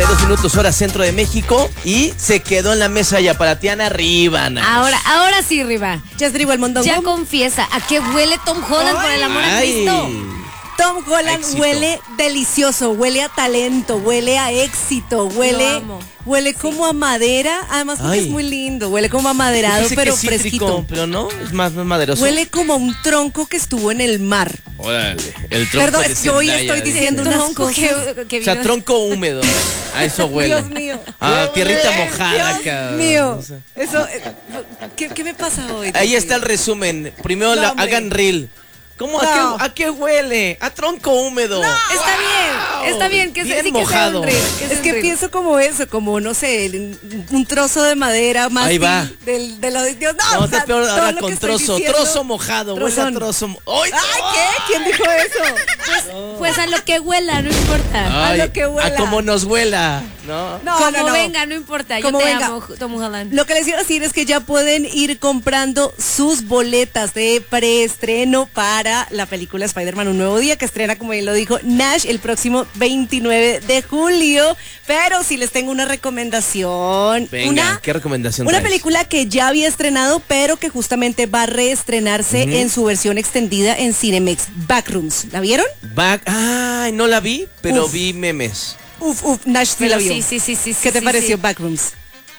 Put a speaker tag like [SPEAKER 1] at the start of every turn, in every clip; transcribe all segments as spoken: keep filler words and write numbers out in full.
[SPEAKER 1] dos minutos hora centro de México y se quedó en la mesa ya para Tiana Riva. Nash.
[SPEAKER 2] Ahora, ahora sí, Riva.
[SPEAKER 3] Ya se el mondongo.
[SPEAKER 2] Ya confiesa, ¿a qué huele Tom Holland, ay, por el amor a Cristo?
[SPEAKER 3] Tom Holland huele delicioso, huele a talento, huele a éxito, huele, huele sí. como a madera, además porque es muy lindo, huele como a maderado, pero
[SPEAKER 1] que es cítrico,
[SPEAKER 3] fresquito.
[SPEAKER 1] Pero no, es más, más maderoso.
[SPEAKER 3] Huele como a un tronco que estuvo en el mar.
[SPEAKER 1] Órale, el tronco.
[SPEAKER 3] Perdón,
[SPEAKER 1] de
[SPEAKER 3] es que hoy estoy diciendo unas
[SPEAKER 2] tronco
[SPEAKER 3] cosas.
[SPEAKER 2] Que, que
[SPEAKER 1] o sea, tronco húmedo. A eso huele.
[SPEAKER 3] Dios mío.
[SPEAKER 1] Ah, tierrita mojada,
[SPEAKER 3] Dios
[SPEAKER 1] cabrón.
[SPEAKER 3] mío.
[SPEAKER 1] O sea.
[SPEAKER 3] Eso, ¿qué, ¿qué me pasa hoy?
[SPEAKER 1] Ahí está el resumen. Primero
[SPEAKER 3] no,
[SPEAKER 1] la, hagan reel. ¿Cómo?
[SPEAKER 3] No.
[SPEAKER 1] ¿A, qué, ¿A qué huele? A tronco húmedo.
[SPEAKER 3] No,
[SPEAKER 2] está
[SPEAKER 1] wow.
[SPEAKER 2] bien, está bien. Que
[SPEAKER 1] bien
[SPEAKER 2] sí,
[SPEAKER 1] mojado.
[SPEAKER 2] Que sea
[SPEAKER 3] es que pienso como eso, como, no sé, un trozo de madera más.
[SPEAKER 1] Ahí va.
[SPEAKER 3] Del, de lo de Dios. No,
[SPEAKER 1] no,
[SPEAKER 3] o sea,
[SPEAKER 1] peor ahora
[SPEAKER 3] todo
[SPEAKER 1] con
[SPEAKER 3] lo que
[SPEAKER 1] trozo.
[SPEAKER 3] diciendo,
[SPEAKER 1] Trozo mojado. Huele a trozo. ¡Ay,
[SPEAKER 3] Ay, ¿qué? ¿Quién dijo eso?
[SPEAKER 2] Pues, pues a lo que huela, no importa.
[SPEAKER 1] Ay,
[SPEAKER 3] a lo que huela.
[SPEAKER 1] A como nos huela. No,
[SPEAKER 2] no, como no, no. venga, no importa. Yo
[SPEAKER 3] como
[SPEAKER 2] te
[SPEAKER 3] venga.
[SPEAKER 2] amo, Tom Holland.
[SPEAKER 3] Lo que les iba a decir es que ya pueden ir comprando sus boletas de preestreno para la película Spider-Man Un Nuevo Día, que estrena, como bien lo dijo Nash, el próximo veintinueve de julio. Pero sí les tengo una recomendación.
[SPEAKER 1] Venga,
[SPEAKER 3] una,
[SPEAKER 1] ¿qué recomendación
[SPEAKER 3] Una
[SPEAKER 1] traes?
[SPEAKER 3] película que ya había estrenado, pero que justamente va a reestrenarse uh-huh. en su versión extendida en Cinemex. Backrooms. ¿La vieron?
[SPEAKER 1] Back, ay, no la vi, pero
[SPEAKER 3] uf.
[SPEAKER 1] vi memes.
[SPEAKER 3] Uf, uf, Nash sí la vio.
[SPEAKER 2] Sí, sí, sí, sí.
[SPEAKER 3] ¿Qué te
[SPEAKER 2] sí,
[SPEAKER 3] pareció
[SPEAKER 2] sí.
[SPEAKER 3] Backrooms?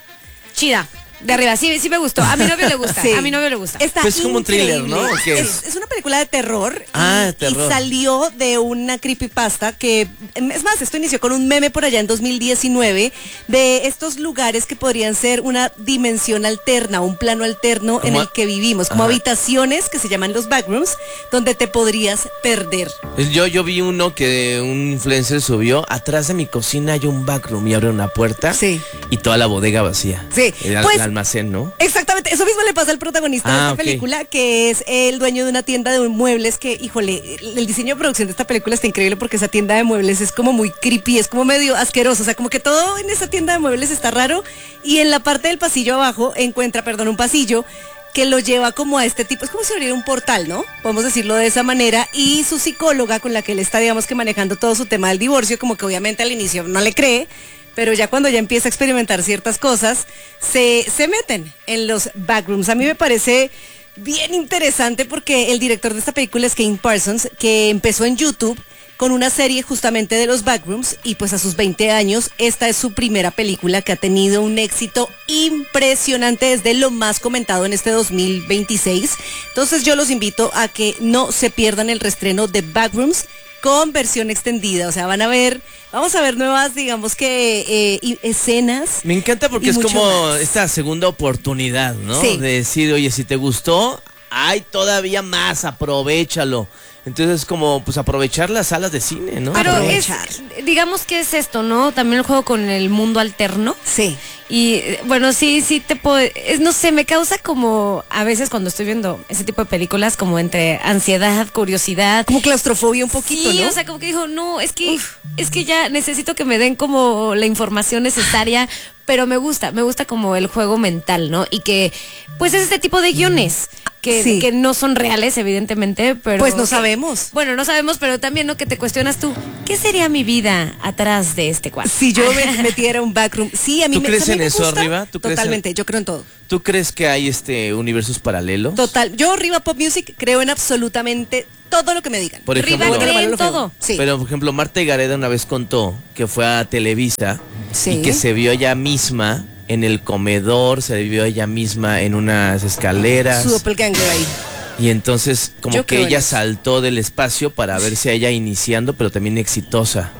[SPEAKER 2] Chida. De arriba, sí, sí me gustó. A mi novio le gusta. Sí. A mi novio le gusta.
[SPEAKER 3] Está
[SPEAKER 1] pues es como un thriller, ¿no?
[SPEAKER 3] ¿Qué es? Es, es una película de terror.
[SPEAKER 1] Ah,
[SPEAKER 3] y,
[SPEAKER 1] terror.
[SPEAKER 3] Y salió de una creepypasta que, es más, esto inició con un meme por allá en dos mil diecinueve de estos lugares que podrían ser una dimensión alterna, un plano alterno en el que vivimos, como Ajá. habitaciones que se llaman los backrooms, donde te podrías perder.
[SPEAKER 1] Yo, yo vi uno que un influencer subió, atrás de mi cocina hay un backroom y abre una puerta
[SPEAKER 3] sí.
[SPEAKER 1] y toda la bodega vacía.
[SPEAKER 3] Sí.
[SPEAKER 1] El,
[SPEAKER 3] pues,
[SPEAKER 1] el almacén, ¿no?
[SPEAKER 3] Exactamente, eso mismo le pasa al protagonista ah, de esta okay. película, que es el dueño de una tienda de muebles que, híjole, el diseño de producción de esta película está increíble porque esa tienda de muebles es como muy creepy, es como medio asqueroso, o sea, como que todo en esa tienda de muebles está raro y en la parte del pasillo abajo encuentra, perdón, un pasillo que lo lleva como a este tipo, es como si abriera un portal, ¿no? Podemos decirlo de esa manera, y su psicóloga con la que él está, digamos que manejando todo su tema del divorcio, como que obviamente al inicio no le cree, pero ya cuando ya empieza a experimentar ciertas cosas, se, se meten en los backrooms. A mí me parece bien interesante porque el director de esta película es Kane Parsons, que empezó en YouTube con una serie justamente de los backrooms y pues a sus veinte años esta es su primera película que ha tenido un éxito impresionante, desde lo más comentado en este dos mil veintiséis. Entonces yo los invito a que no se pierdan el reestreno de Backrooms con versión extendida, o sea, van a ver, vamos a ver nuevas, digamos que eh, escenas.
[SPEAKER 1] Me encanta porque es como más. esta segunda oportunidad, ¿no?
[SPEAKER 3] Sí.
[SPEAKER 1] De decir, oye, si te gustó, hay todavía más, aprovéchalo. Entonces, como, pues, aprovechar las salas de cine, ¿no?
[SPEAKER 2] Pero
[SPEAKER 1] aprovechar.
[SPEAKER 2] es, digamos que es esto, ¿no? También el juego con el mundo alterno.
[SPEAKER 3] Sí.
[SPEAKER 2] Y, bueno, sí, sí te puedo, es, no sé, me causa como, a veces cuando estoy viendo ese tipo de películas, como entre ansiedad, curiosidad.
[SPEAKER 3] Como claustrofobia un poquito,
[SPEAKER 2] sí,
[SPEAKER 3] ¿no?
[SPEAKER 2] o sea, como que dijo, no, es que, Uf. es que ya necesito que me den como la información necesaria, pero me gusta, me gusta como el juego mental, ¿no? Y que, pues, es este tipo de guiones. Que, sí. que no son reales, evidentemente, pero...
[SPEAKER 3] Pues no
[SPEAKER 2] que,
[SPEAKER 3] sabemos.
[SPEAKER 2] Bueno, no sabemos, pero también lo ¿no? que te cuestionas tú, ¿qué sería mi vida atrás de este cuadro?
[SPEAKER 3] Si yo me metiera un backroom, sí, a mí
[SPEAKER 1] ¿Tú
[SPEAKER 3] me
[SPEAKER 1] crees
[SPEAKER 3] me
[SPEAKER 1] en eso,
[SPEAKER 3] gusta,
[SPEAKER 1] Riva? ¿Tú
[SPEAKER 3] totalmente,
[SPEAKER 1] crees en...
[SPEAKER 3] yo creo en todo.
[SPEAKER 1] ¿Tú crees que hay este universos paralelos?
[SPEAKER 3] Total, yo, Riva Pop Music, creo en absolutamente todo lo que me digan.
[SPEAKER 1] Por ejemplo,
[SPEAKER 2] Riva cree en todo.
[SPEAKER 3] Sí.
[SPEAKER 1] Pero, por ejemplo, Marta Gareda una vez contó que fue a Televisa
[SPEAKER 3] sí.
[SPEAKER 1] y que se vio ella misma en el comedor, se vio ella misma en unas escaleras.
[SPEAKER 3] Su doppelganger ahí.
[SPEAKER 1] Y entonces como
[SPEAKER 3] Yo
[SPEAKER 1] que ella saltó del espacio para verse a ella iniciando, pero también exitosa.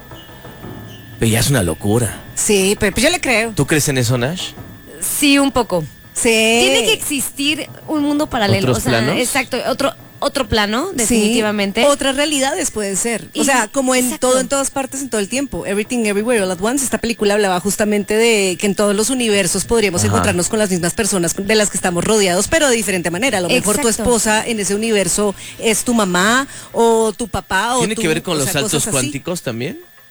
[SPEAKER 1] Pero ya es una locura.
[SPEAKER 3] Sí, pero pues yo le creo.
[SPEAKER 1] ¿Tú crees en eso, Nash?
[SPEAKER 2] Sí, un poco.
[SPEAKER 3] Sí.
[SPEAKER 2] Tiene que existir un mundo paralelo.
[SPEAKER 1] ¿Otros
[SPEAKER 2] o sea,
[SPEAKER 1] planos?
[SPEAKER 2] Exacto, otro otro plano, definitivamente.
[SPEAKER 3] Sí, otras realidades pueden ser. O
[SPEAKER 2] y,
[SPEAKER 3] sea, como en
[SPEAKER 2] exacto.
[SPEAKER 3] todo, en todas partes, en todo el tiempo. Everything, Everywhere, All at Once. Esta película hablaba justamente de que en todos los universos podríamos Ajá. encontrarnos con las mismas personas de las que estamos rodeados, pero de diferente manera. A lo mejor
[SPEAKER 2] Exacto.
[SPEAKER 3] tu esposa en ese universo es tu mamá o tu papá.
[SPEAKER 1] ¿Tiene
[SPEAKER 3] o tu,
[SPEAKER 1] que ver con
[SPEAKER 3] o
[SPEAKER 1] los
[SPEAKER 3] sea,
[SPEAKER 1] saltos
[SPEAKER 3] cosas así.
[SPEAKER 1] cuánticos también?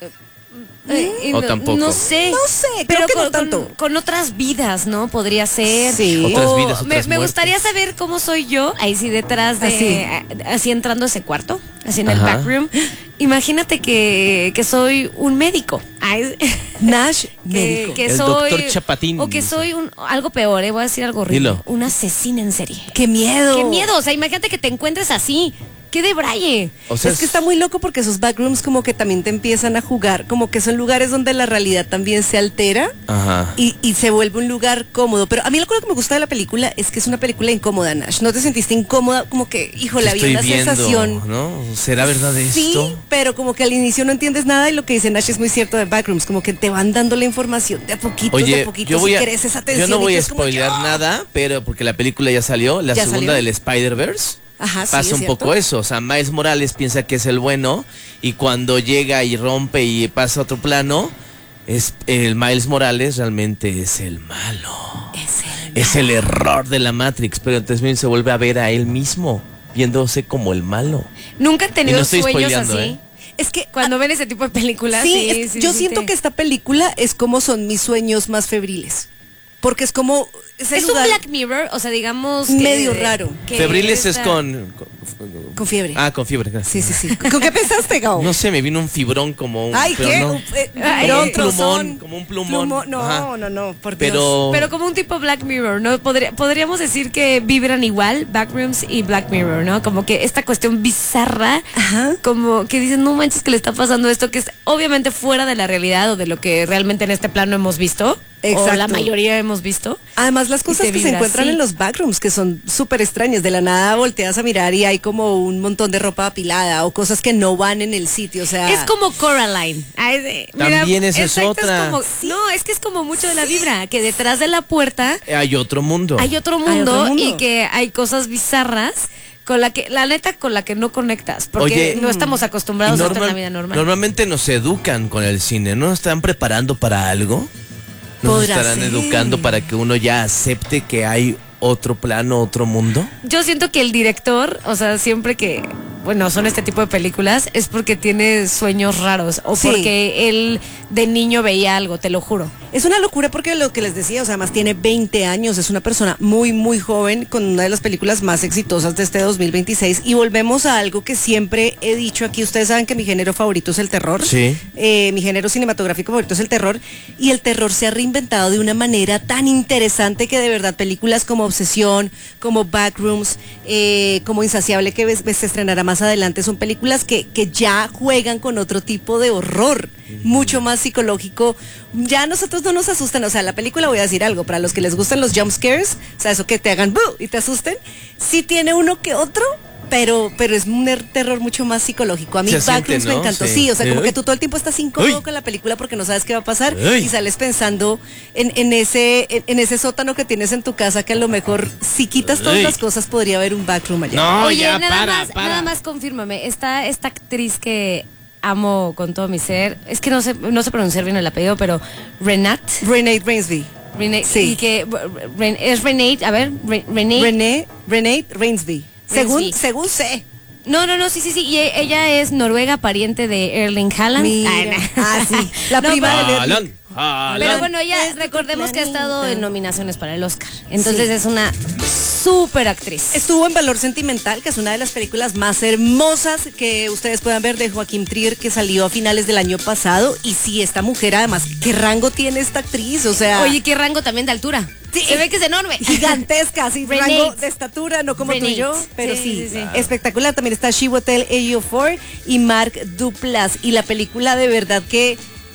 [SPEAKER 2] Eh,
[SPEAKER 1] ¿O
[SPEAKER 2] no,
[SPEAKER 1] tampoco?
[SPEAKER 2] No sé.
[SPEAKER 3] No sé,
[SPEAKER 2] pero
[SPEAKER 3] creo que
[SPEAKER 2] con,
[SPEAKER 3] no tanto.
[SPEAKER 2] Con, con otras vidas, ¿no? Podría ser.
[SPEAKER 3] Sí.
[SPEAKER 1] Otras
[SPEAKER 2] O
[SPEAKER 1] vidas,
[SPEAKER 2] me,
[SPEAKER 1] otras
[SPEAKER 2] me
[SPEAKER 1] muertes.
[SPEAKER 2] gustaría saber cómo soy yo, ahí sí detrás de,
[SPEAKER 3] Así.
[SPEAKER 2] a- así entrando a ese cuarto, así en el
[SPEAKER 1] Ajá.
[SPEAKER 2] backroom. Imagínate que, que soy un médico. Ay,
[SPEAKER 3] Nash,
[SPEAKER 2] que,
[SPEAKER 3] médico.
[SPEAKER 2] que
[SPEAKER 1] El
[SPEAKER 2] soy
[SPEAKER 1] doctor Chapatín,
[SPEAKER 2] o que
[SPEAKER 1] dice.
[SPEAKER 2] soy un algo peor, eh, voy a decir algo horrible,
[SPEAKER 1] Dilo.
[SPEAKER 2] una asesina en serie.
[SPEAKER 3] ¡Qué miedo!
[SPEAKER 2] Qué miedo, o sea, imagínate que te encuentres así. Qué de braille.
[SPEAKER 1] O sea,
[SPEAKER 3] es que está muy loco porque esos backrooms como que también te empiezan a jugar, como que son lugares donde la realidad también se altera
[SPEAKER 1] Ajá.
[SPEAKER 3] y, y se vuelve un lugar cómodo. Pero a mí lo que me gusta de la película es que es una película incómoda, Nash. ¿No te sentiste incómoda? Como que, híjole,
[SPEAKER 1] ¿Qué
[SPEAKER 3] había
[SPEAKER 1] estoy
[SPEAKER 3] una
[SPEAKER 1] viendo,
[SPEAKER 3] sensación.
[SPEAKER 1] ¿no? ¿Será verdad
[SPEAKER 3] Sí,
[SPEAKER 1] esto?
[SPEAKER 3] pero como que al inicio no entiendes nada y lo que dice Nash es muy cierto de backrooms, como que te van dando la información de a poquitos, de
[SPEAKER 1] Oye,
[SPEAKER 3] a poquitos
[SPEAKER 1] yo voy
[SPEAKER 3] y
[SPEAKER 1] a,
[SPEAKER 3] crees esa
[SPEAKER 1] yo
[SPEAKER 3] tensión
[SPEAKER 1] no
[SPEAKER 3] y
[SPEAKER 1] voy
[SPEAKER 3] tú
[SPEAKER 1] a
[SPEAKER 3] es como que,
[SPEAKER 1] spoilear
[SPEAKER 3] ¡ah!
[SPEAKER 1] nada, pero porque la película ya salió, la
[SPEAKER 3] ¿Ya
[SPEAKER 1] segunda
[SPEAKER 3] salió?
[SPEAKER 1] del Spider-Verse.
[SPEAKER 3] Ajá, sí,
[SPEAKER 1] Pasa
[SPEAKER 3] es
[SPEAKER 1] un
[SPEAKER 3] cierto.
[SPEAKER 1] poco eso, o sea, Miles Morales piensa que es el bueno y cuando llega y rompe y pasa a otro plano, es el Miles Morales realmente es el malo.
[SPEAKER 3] Es el
[SPEAKER 1] Es el error de la Matrix, pero entonces bien se vuelve a ver a él mismo, viéndose como el malo.
[SPEAKER 2] Nunca he tenido
[SPEAKER 1] Y no estoy
[SPEAKER 2] sueños
[SPEAKER 1] spoileando,
[SPEAKER 2] así.
[SPEAKER 1] ¿eh?
[SPEAKER 3] Es que
[SPEAKER 2] Cuando ven ese tipo de películas,
[SPEAKER 3] Sí,
[SPEAKER 2] sí,
[SPEAKER 3] es-
[SPEAKER 2] sí,
[SPEAKER 3] yo
[SPEAKER 2] sí
[SPEAKER 3] siento
[SPEAKER 2] te-
[SPEAKER 3] que esta película es como son mis sueños más febriles. Porque es como ese
[SPEAKER 2] es
[SPEAKER 3] lugar
[SPEAKER 2] un Black Mirror, o sea, digamos que-
[SPEAKER 3] medio raro.
[SPEAKER 2] que
[SPEAKER 1] Febriles es
[SPEAKER 2] esta-
[SPEAKER 1] con, con-
[SPEAKER 3] con fiebre.
[SPEAKER 1] Ah, con fiebre. gracias.
[SPEAKER 3] Sí, sí, sí. ¿Con qué pensaste, Gao?
[SPEAKER 1] No sé, me vino un fibrón como un
[SPEAKER 3] Ay,
[SPEAKER 1] pero
[SPEAKER 3] ¿qué?
[SPEAKER 1] no.
[SPEAKER 3] Un, eh,
[SPEAKER 2] Ay,
[SPEAKER 3] no,
[SPEAKER 1] un
[SPEAKER 3] trozón.
[SPEAKER 1] plumón, como un plumón.
[SPEAKER 3] Plumo- No,
[SPEAKER 1] Ajá.
[SPEAKER 3] no, no, por Dios.
[SPEAKER 1] Pero
[SPEAKER 2] Pero como un tipo Black Mirror, ¿no? Podría- podríamos decir que vibran igual Backrooms y Black Mirror, ¿no? Como que esta cuestión bizarra,
[SPEAKER 3] Ajá.
[SPEAKER 2] como que dicen, no manches que le está pasando esto, que es obviamente fuera de la realidad o de lo que realmente en este plano hemos visto. O
[SPEAKER 3] Exacto.
[SPEAKER 2] la mayoría hemos visto.
[SPEAKER 3] Además, las cosas
[SPEAKER 2] te
[SPEAKER 3] que se
[SPEAKER 2] vibra
[SPEAKER 3] encuentran
[SPEAKER 2] así.
[SPEAKER 3] en los backrooms, que son súper extrañas, de la nada volteas a mirar y hay como un montón de ropa apilada o cosas que no van en el sitio, o sea...
[SPEAKER 2] Es como Coraline. Ay, de-
[SPEAKER 1] También esa es
[SPEAKER 2] exacto,
[SPEAKER 1] otra.
[SPEAKER 2] como- no, es que es como mucho de la vibra, que detrás de la puerta
[SPEAKER 1] hay otro mundo.
[SPEAKER 2] hay otro
[SPEAKER 3] Hay
[SPEAKER 2] mundo,
[SPEAKER 3] otro mundo.
[SPEAKER 2] y que hay cosas bizarras con la que, la neta, con la que no conectas, porque
[SPEAKER 1] Oye,
[SPEAKER 2] no estamos acostumbrados
[SPEAKER 1] Y
[SPEAKER 2] a esto en la
[SPEAKER 1] normal-
[SPEAKER 2] vida normal.
[SPEAKER 1] Normalmente nos educan con el cine, ¿no? ¿Nos están preparando para algo? ¿Nos
[SPEAKER 3] Podrá
[SPEAKER 1] estarán
[SPEAKER 3] ser.
[SPEAKER 1] educando para que uno ya acepte que hay otro plano, otro mundo?
[SPEAKER 2] Yo siento que el director, o sea, siempre que, bueno, son este tipo de películas, es porque tiene sueños raros o
[SPEAKER 3] Sí.
[SPEAKER 2] porque él de niño veía algo, te lo juro.
[SPEAKER 3] Es una locura porque lo que les decía, o sea, además tiene veinte años, es una persona muy, muy joven con una de las películas más exitosas de este dos mil veintiséis y volvemos a algo que siempre he dicho aquí, ustedes saben que mi género favorito es el terror,
[SPEAKER 1] Sí.
[SPEAKER 3] Eh, mi género cinematográfico favorito es el terror y el terror se ha reinventado de una manera tan interesante que de verdad películas como Obsesión, como Backrooms, eh, como Insaciable que ves, ves, se estrenará más adelante, son películas que, que ya juegan con otro tipo de horror, mucho más psicológico. Ya a nosotros no nos asustan, o sea, la película, voy a decir algo, para los que les gustan los jump scares, o sea, eso que te hagan ¡bu! Y te asusten, sí tiene uno que otro, pero, pero es un er- terror mucho más psicológico. A mí
[SPEAKER 1] Se siente,
[SPEAKER 3] Backrooms me
[SPEAKER 1] ¿no?
[SPEAKER 3] encantó,
[SPEAKER 1] Sí.
[SPEAKER 3] sí, o sea, como
[SPEAKER 1] Uy.
[SPEAKER 3] que tú todo el tiempo estás incómodo
[SPEAKER 1] Uy.
[SPEAKER 3] con la película porque no sabes qué va a pasar
[SPEAKER 1] Uy.
[SPEAKER 3] y sales pensando en, en ese en, en ese sótano que tienes en tu casa que a lo mejor si quitas todas
[SPEAKER 1] Uy.
[SPEAKER 3] las cosas podría haber un backroom allá.
[SPEAKER 1] No,
[SPEAKER 2] Oye,
[SPEAKER 1] ya,
[SPEAKER 2] nada
[SPEAKER 1] para,
[SPEAKER 2] más,
[SPEAKER 1] para.
[SPEAKER 2] nada más confírmame, está esta actriz que amo con todo mi ser, es que no sé, no sé pronunciar bien el apellido, pero Renat,
[SPEAKER 3] Renee Rainsby.
[SPEAKER 2] Renee,
[SPEAKER 3] Sí.
[SPEAKER 2] y que Ren- es Renee, a ver, Re- Renee.
[SPEAKER 3] Renee, Renee Rainsby. Según, según sé.
[SPEAKER 2] No, no, no, sí, sí, sí. Y e- ella es noruega, pariente de Erling Haaland.
[SPEAKER 3] Mira.
[SPEAKER 2] Ay, no.
[SPEAKER 3] Ah, sí. La
[SPEAKER 2] No,
[SPEAKER 3] prima
[SPEAKER 2] pero-
[SPEAKER 3] de Erling.
[SPEAKER 1] Haaland, Haaland.
[SPEAKER 2] Pero bueno, ella,
[SPEAKER 3] Es de tu
[SPEAKER 2] recordemos que ha estado
[SPEAKER 3] planeta.
[SPEAKER 2] en nominaciones para el Oscar. Entonces
[SPEAKER 3] Sí.
[SPEAKER 2] es una súper actriz.
[SPEAKER 3] Estuvo en Valor Sentimental, que es una de las películas más hermosas que ustedes puedan ver de Joaquín Trier, que salió a finales del año pasado. Y sí, esta mujer, además, ¿qué rango tiene esta actriz? O sea,
[SPEAKER 2] Oye, qué rango también de altura.
[SPEAKER 3] Sí.
[SPEAKER 2] Se ve que es enorme.
[SPEAKER 3] gigantesca, así,
[SPEAKER 2] Renate.
[SPEAKER 3] rango de estatura, no como tú y yo,
[SPEAKER 2] Renate.
[SPEAKER 3] pero
[SPEAKER 2] Sí,
[SPEAKER 3] sí,
[SPEAKER 2] sí, sí.
[SPEAKER 3] espectacular. También está Chiwetel Ejiofor y Mark Duplass. Y la película de verdad que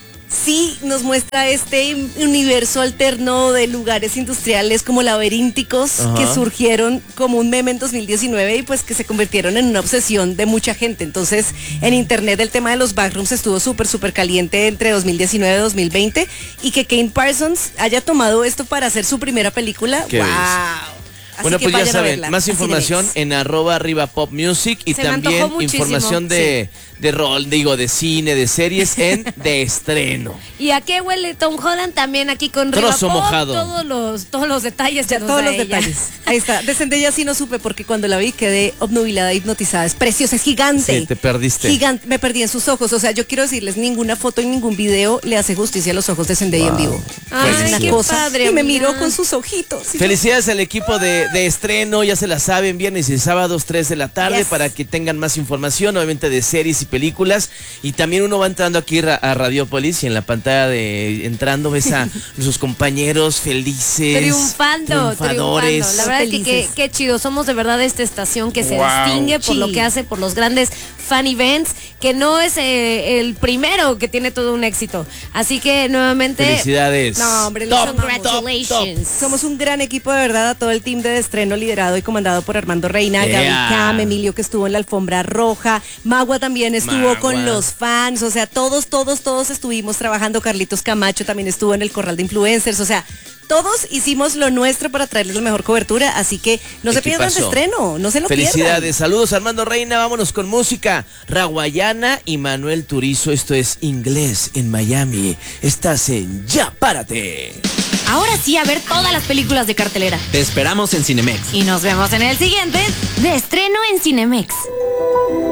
[SPEAKER 3] sí nos muestra este universo alterno de lugares industriales como laberínticos
[SPEAKER 1] Ajá.
[SPEAKER 3] que surgieron como un meme en dos mil diecinueve y pues que se convirtieron en una obsesión de mucha gente. Entonces, en internet el tema de los backrooms estuvo súper, súper caliente entre dos mil diecinueve y dos mil veinte y que Kane Parsons haya tomado esto para hacer su primera película.
[SPEAKER 1] Qué
[SPEAKER 3] ¡Wow!
[SPEAKER 1] belleza.
[SPEAKER 3] Así
[SPEAKER 1] bueno,
[SPEAKER 3] que
[SPEAKER 1] pues ya
[SPEAKER 3] vayan a
[SPEAKER 1] saben,
[SPEAKER 3] verla,
[SPEAKER 1] más
[SPEAKER 3] a
[SPEAKER 1] información
[SPEAKER 3] Cinemex.
[SPEAKER 1] en arroba arriba pop music y
[SPEAKER 2] Se me
[SPEAKER 1] también
[SPEAKER 2] antojó muchísimo.
[SPEAKER 1] información de, de rol, digo, de cine, de series en De Estreno.
[SPEAKER 2] ¿Y a qué huele Tom Holland? También aquí con Riva
[SPEAKER 1] Trozo
[SPEAKER 2] Pop,
[SPEAKER 1] mojado.
[SPEAKER 2] Todos los, todos los detalles.
[SPEAKER 3] Ya,
[SPEAKER 2] que nos
[SPEAKER 3] todos
[SPEAKER 2] da
[SPEAKER 3] los
[SPEAKER 2] ella.
[SPEAKER 3] detalles. Ahí está. De Zendaya sí no supe porque cuando la vi quedé obnubilada, hipnotizada. Es preciosa, es gigante.
[SPEAKER 1] Sí, te perdiste.
[SPEAKER 3] Gigante. Me perdí en sus ojos. O sea, yo quiero decirles, ninguna foto y ningún video le hace justicia a los ojos de Zendaya en vivo.
[SPEAKER 2] Ay,
[SPEAKER 3] Es una
[SPEAKER 2] qué
[SPEAKER 3] cosa.
[SPEAKER 2] padre,
[SPEAKER 3] Y me
[SPEAKER 2] amiga.
[SPEAKER 3] miró con sus ojitos. Y
[SPEAKER 1] Felicidades al equipo de, de Estreno, ya se la saben, viernes y sábados, tres de la tarde,
[SPEAKER 3] Yes.
[SPEAKER 1] para que tengan más información, obviamente de series y películas. Y también uno va entrando aquí ra- a Radiopolis y en la pantalla de entrando ves a sus compañeros felices.
[SPEAKER 2] Triunfando,
[SPEAKER 1] triunfadores.
[SPEAKER 2] triunfando. La verdad es que qué,
[SPEAKER 3] Felices.
[SPEAKER 2] qué chido. Somos de verdad esta estación que se
[SPEAKER 1] Wow.
[SPEAKER 2] distingue por lo
[SPEAKER 3] Sí.
[SPEAKER 2] que hace, por los grandes fan events, que no es eh, el primero que tiene todo un éxito. Así que nuevamente.
[SPEAKER 1] Felicidades.
[SPEAKER 3] No, hombre, los
[SPEAKER 1] Top,
[SPEAKER 3] amamos.
[SPEAKER 1] top, top.
[SPEAKER 2] Congratulations.
[SPEAKER 3] Somos un gran equipo de verdad, a todo el team de Estreno liderado y comandado por Armando Reina,
[SPEAKER 1] Yeah.
[SPEAKER 3] Gaby Cam, Emilio que estuvo en la alfombra roja, Magua también estuvo
[SPEAKER 1] Magua.
[SPEAKER 3] con los fans, o sea, todos, todos, todos estuvimos trabajando, Carlitos Camacho también estuvo en el corral de influencers, o sea, todos hicimos lo nuestro para traerles la mejor cobertura, así que no se pierdan de
[SPEAKER 1] Equipazo.
[SPEAKER 3] Estreno, no se lo
[SPEAKER 1] Felicidades,
[SPEAKER 3] pierdan.
[SPEAKER 1] saludos Armando Reina, vámonos con música. Raguayana y Manuel Turizo, esto es Inglés en Miami. Estás en Ya Párate.
[SPEAKER 2] Ahora sí, a ver todas las películas de cartelera.
[SPEAKER 4] Te esperamos en Cinemex.
[SPEAKER 2] Y nos vemos en el siguiente de estreno en Cinemex.